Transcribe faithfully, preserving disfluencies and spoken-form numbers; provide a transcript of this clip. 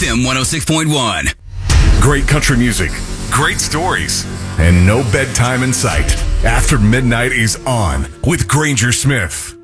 F M one oh six point one. Great country music, great stories, and no bedtime in sight. After Midnight is on with Granger Smith.